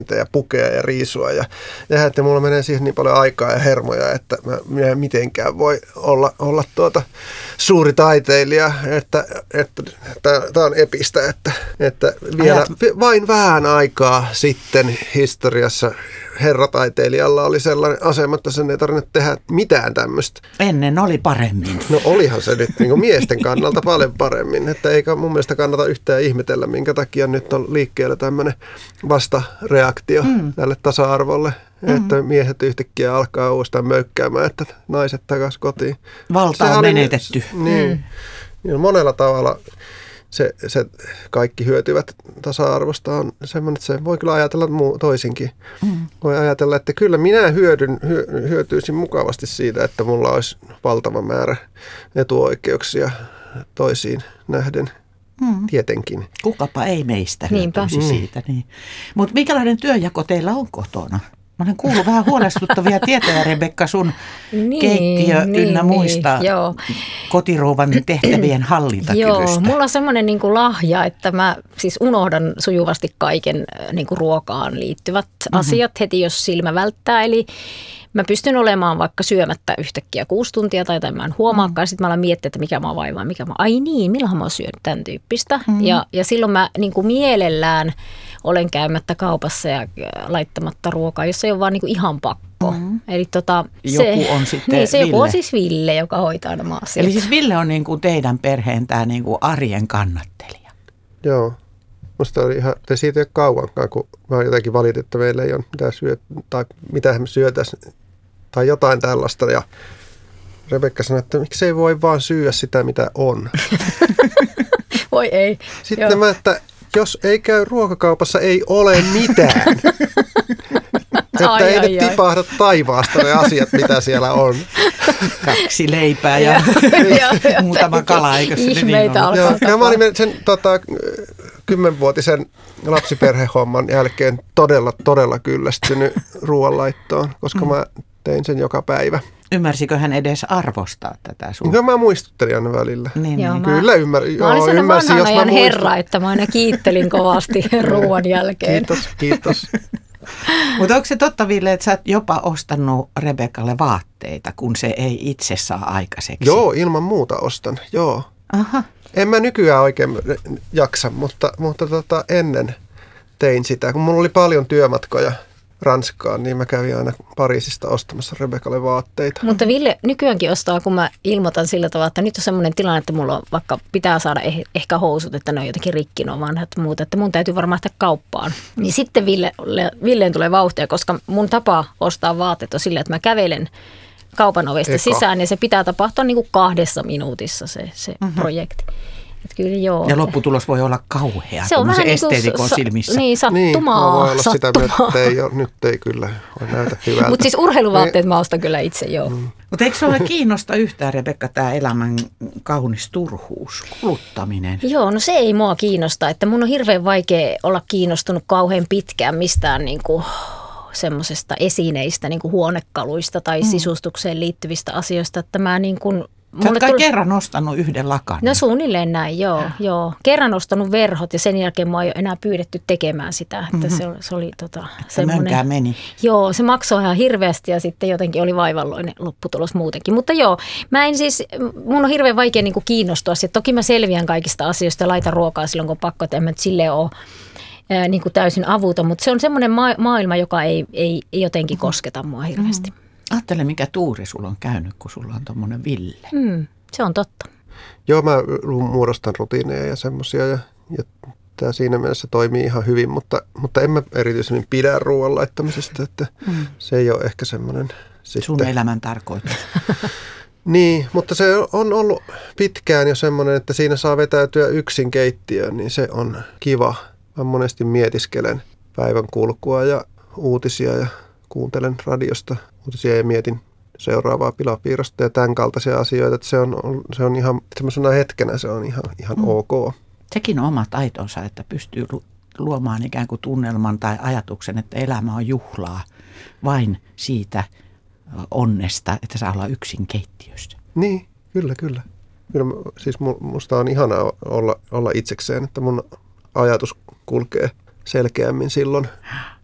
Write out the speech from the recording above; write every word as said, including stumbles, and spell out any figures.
ja pukea ja riisua ja tehdä, että mulla menee siihen niin paljon aikaa ja hermoja, että mä, minä en mitenkään voi olla, olla tuota suuri taiteilija, että tämä on epistä, että, että vielä Ajat... vain vähän aikaa sitten historiassa herrataiteilijalla oli sellainen asema, että sen ei tarvitse tehdä mitään tämmöistä. Ennen oli paremmin. No olihan se nyt niin kuin miesten kannalta paljon paremmin, että eikä mun mielestä kannata yhtään ihmetellä, minkä takia nyt on liikkeellä tämmöinen vastareaktio mm. tälle tasa-arvolle, mm. että miehet yhtäkkiä alkaa uudestaan möykkäämään, että naiset takaisin kotiin. Valta on menetetty. Niin, mm. niin monella tavalla se, se kaikki hyötyvät tasa-arvosta on semmoinen, että se voi kyllä ajatella muu, toisinkin. Mm. Voi ajatella, että kyllä minä hyödyn, hyö, hyötyisin mukavasti siitä, että mulla olisi valtava määrä etuoikeuksia toisiin nähden. Mm. Tietenkin. Kukapa ei meistä hyötyisi mm. siitä. Niin. Mutta minkälainen työnjako teillä on kotona? Mä olen kuullut vähän huolestuttavia tietoja, Rebekka, sun niin, keittiö niin, ynnä muista niin, kotirouvan tehtävien hallintakyvystä. Joo, mulla on semmoinen niin kuin lahja, että mä siis unohdan sujuvasti kaiken niin kuin ruokaan liittyvät mm-hmm. asiat heti, jos silmä välttää. Eli mä pystyn olemaan vaikka syömättä yhtäkkiä kuusi tuntia tai jotain mä en huomaakaan. Mm. Sitten mä alan miettiä, että mikä mä vaivaan, mikä mä, ai niin, milloin mä oon syönyt tämän tyyppistä. Mm. Ja, ja silloin mä niin kuin mielellään olen käymättä kaupassa ja laittamatta ruokaa, jos ei ole vaan niin kuin ihan pakko. Mm. Eli tota, joku se, on sitten niin, se Ville. joku on siis Ville, joka hoitaa nämä asiat. Eli siis Ville on niin kuin teidän perheen tämä niin kuin arjen kannattelija. Joo. Musta oli ihan, te siitä ei ole kauankaan, kun mä oon jotenkin valitettu, että meillä ei ole mitään syöt, tai mitä me syötäisiin, tai jotain tällaista. Ja Rebekka sanoi, että miksi ei voi vaan syödä sitä, mitä on. Voi ei. Sitten Joo. mä, että jos ei käy ruokakaupassa, ei ole mitään. Että ai, ei ai, nyt ai. tipahda taivaasta ne asiat, mitä siellä on. Kaksi leipää ja muutama kala, eikö se ihmeitä niin alkaa tapahtua. Mä olin sen tota, kymmenvuotisen lapsiperhehomman jälkeen todella, todella kyllästynyt ruoanlaittoon, koska mä tein sen joka päivä. Ymmärsikö hän edes arvostaa tätä sun? Kyllä mä muistuttelin aina välillä. Niin, joo, niin. Mä, Kyllä ymmärsin. Mä olin sellainen vanhan ajan herra, että mä aina kiittelin kovasti ruoan jälkeen. Kiitos, kiitos. Mutta onko se totta, Ville, että sä oot jopa ostanut Rebekalle vaatteita, kun se ei itse saa aikaiseksi? Joo, ilman muuta ostan, joo. Aha. En mä nykyään oikein jaksa, mutta, mutta tota, ennen tein sitä. Kun mulla oli paljon työmatkoja Ranskaan, niin mä kävin aina Pariisista ostamassa Rebekalle vaatteita. Mutta Ville nykyäänkin ostaa, kun mä ilmoitan sillä tavalla, että nyt on semmoinen tilanne, että mulla on vaikka pitää saada eh- ehkä housut, että ne on jotenkin rikki, ne on vanhat ja muuta, että mun täytyy varmaan lähteä kauppaan. Niin sitten Ville, Villeen tulee vauhtia, koska mun tapa ostaa vaatteet on silleen, että mä kävelen kaupan ovesta Eka. sisään ja se pitää tapahtua niin kuin kahdessa minuutissa se, se mm-hmm. projekti. Että kyllä joo. Ja lopputulos voi olla kauhea, se on kun se niin esteetikon sa- silmissä. Niin, sattumaa. Niin, mä voi olla sattumaa. sitä, että ei ole, nyt ei kyllä näytä hyvältä. Mutta siis urheiluvaatteet mä ostan kyllä itse, joo. Mm. Mutta eikö se ole kiinnosta yhtään, Rebekka, tämä elämän kaunis turhuus, kuluttaminen? Joo, no se ei mua kiinnosta. Että mun on hirveän vaikea olla kiinnostunut kauhean pitkään mistään niinku semmoisesta esineistä, niinku huonekaluista tai mm. sisustukseen liittyvistä asioista, että mä niinku... Sä oot kai tuli... kerran ostanut yhden lakan. No suunnilleen näin, joo, joo. Kerran ostanut verhot ja sen jälkeen mua ei ole enää pyydetty tekemään sitä. Että mm-hmm. se oli, se oli tota, semmoinen... Mönkää meni. Joo, se maksoi ihan hirveästi ja sitten jotenkin oli vaivalloinen lopputulos muutenkin. Mutta joo, mä en siis, mun on hirveän vaikea niin kuin kiinnostua. Sitten toki mä selviän kaikista asioista ja laitan ruokaa silloin, kun on pakko, että en mä nyt silleen ole ää, niin kuin täysin avuton. Mutta se on semmoinen ma- maailma, joka ei, ei, ei jotenkin kosketa mua hirveästi. Mm-hmm. Ajattele, mikä tuuri sulla on käynyt, kun sulla on tommoinen Ville. Mm, se on totta. Joo, mä muodostan rutiineja ja semmoisia ja, ja tämä siinä mielessä toimii ihan hyvin, mutta, mutta en mä erityisemmin pidä ruoan laittamisesta, että mm. se ei ole ehkä semmoinen sitten... Sun elämän tarkoitus. Niin, mutta se on ollut pitkään jo semmoinen, että siinä saa vetäytyä yksin keittiöön, niin se on kiva. Mä monesti mietiskelen päivän kulkua ja uutisia ja kuuntelen radiosta uutisia ja mietin seuraavaa pilapiirrosta ja tämän kaltaisia asioita, että se on, se on ihan semmoisena hetkenä se on ihan, ihan mm. ok. Sekin on oma taitonsa, että pystyy luomaan ikään kuin tunnelman tai ajatuksen, että elämä on juhlaa vain siitä onnesta, että saa olla yksin keittiössä. Niin, kyllä, kyllä. kyllä siis musta on ihanaa olla, olla itsekseen, että mun ajatus kulkee selkeämmin silloin.